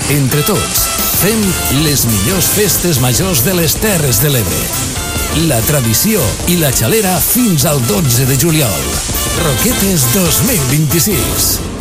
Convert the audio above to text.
Entre tots, fem les millors festes majors de les Terres de l'Ebre. La tradició i la xalera fins al 12 de juliol. Roquetes 2026.